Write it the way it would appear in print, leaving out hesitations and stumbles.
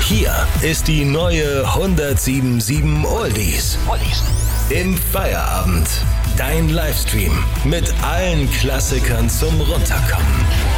Hier ist die neue 107.7 Oldies. Im Feierabend. Dein Livestream mit allen Klassikern zum Runterkommen.